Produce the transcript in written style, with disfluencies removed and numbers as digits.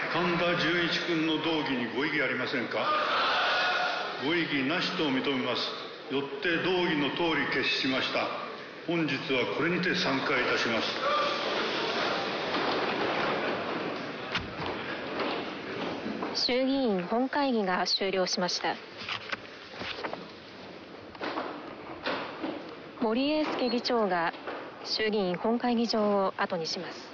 神田純一君の動議にご異議ありませんか。ご異議なしと認めます。よって動議の通り決しました。本日はこれにて散会いたします。 衆議院本会議が終了しました。森英介議長が衆議院本会議場を後にします。